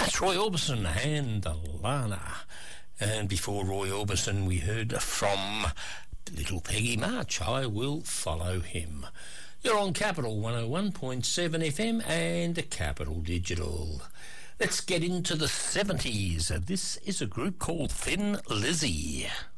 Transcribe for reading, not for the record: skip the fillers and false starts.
That's Roy Orbison and Alana. And before Roy Orbison, we heard from Little Peggy March, I Will Follow Him. You're on Capital 101.7 FM and Capital Digital. Let's get into the 70s. This is a group called Thin Lizzy.